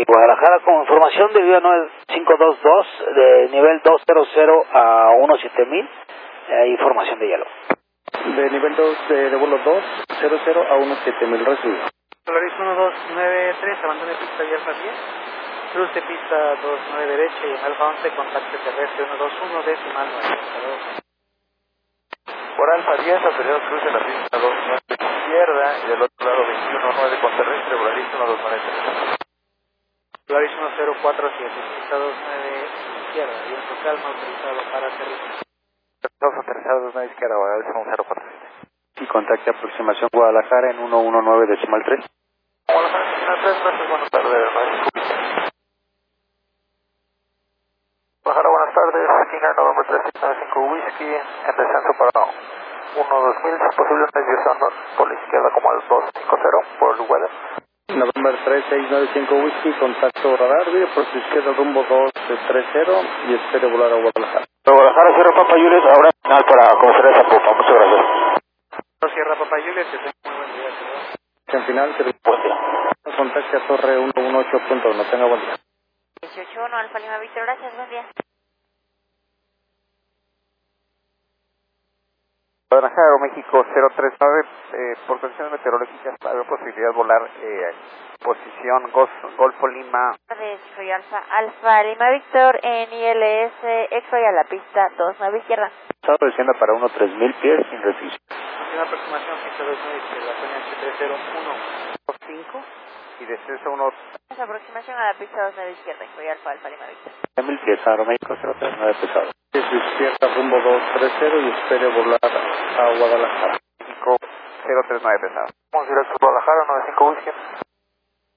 Guadalajara con información de vía 9522 de nivel 200 a 17000, información de hielo. De nivel 2 de vuelo 200 a 17000 recibido. Solaris 1293, abandone pista y Alfa 10. Cruz de pista 29 derecha y en Alfa 11, contacto terrestre 121 decimal 9. Por Alfa 10, anterior cruce en la pista 29 izquierda y del otro lado 21-9 con terrestre, Volaris 1293. Solaris 1047, pista 29 izquierda, viento calma autorizado para aterrizar. Dos aterrizados 29 izquierda, Volaris 1047. Y contacte aproximación Guadalajara en 119 decimal 3. Guadalajara decimal 3, gracias, buenas tardes. Guadalajara, buenas tardes, King Air November 395 Whiskey, en descenso para 1-2000, si posible una desviación por la izquierda como el 250 por el weather. November 3695 Whiskey, contacto radar, por su izquierda rumbo 230 y espere volar a Guadalajara. Guadalajara, Sierra Papa Juliet, ahora final para conocer esa popa, muchas gracias. Sierra Papa Juliet, que tenga muy buen día, señor. En final, Buen día. contacte a Torre 118.1, tenga buen día. 18-1, Alfa Lima Víctor, gracias, buen día. Guadalajara, México 039, por condiciones meteorológicas había posibilidad de volar posición Golfo Lima. Soy Alfa Lima Víctor en ILS Exoy a la pista 29 izquierda. Estado descienda para 13000 pies sin restricción. Última aproximación, pista 29 izquierda, PNH 30115 Y descenso 1. Aproximación a la pista 29 izquierda, Exoy Alfa Lima Víctor. 1000 pies, Aeroméxico 039 pesado. De su izquierda rumbo 230 y espere volar a Guadalajara. México 039 pesado. Vamos directo a Guadalajara, 95 Whiskey.